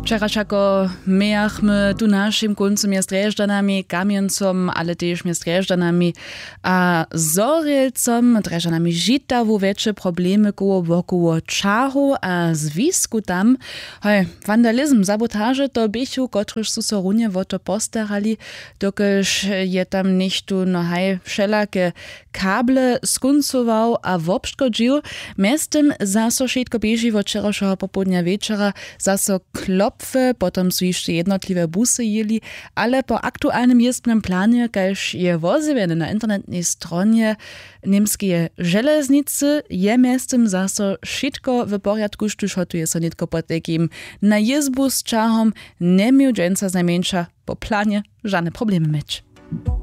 Wczoraj jako mieliśmy tu naszym końcu miast Drežďanami, Kamiencom, ale też miast Drežďanami a Zorielcom, Drežďanami Žitawu, większe problemy wokół czaru a zwisku tam. Vandalizm, sabotaże to bychu, kotryż su so runie o to postarali, dokelž je tam nicht tu wszelakie kable skuncował a wobszkodził. Miastem zaso všetko bieži od včerajšieho popodnia wieczora, zaso klopfe, potom su jeszcze jednotliwe busy jeli, ale po aktualnym jezdnym planie, kajż je wozywiene na internetnej stronie niemskie železnicy, je miastem zaso všetko w porядku, štuž hotuje so nitko potekim. Na jezbu z čahom nie miał dżęca najmniejsza po planie żadne problemy mieć.